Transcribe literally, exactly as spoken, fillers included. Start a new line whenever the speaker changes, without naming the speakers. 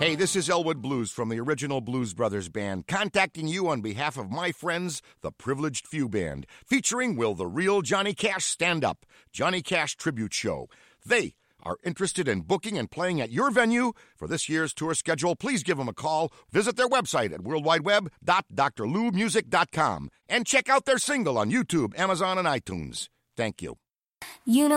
Hey, this is Elwood Blues from the original Blues Brothers Band, contacting you on behalf of my friends, the Privileged Few Band, featuring Will the Real Johnny Cash Stand Up, Johnny Cash Tribute Show. They are interested in booking and playing at your venue for this year's tour schedule. Please give them a call. Visit their website at world wide web dot d r lou music dot com and check out their single on YouTube, Amazon, and iTunes. Thank you.
You know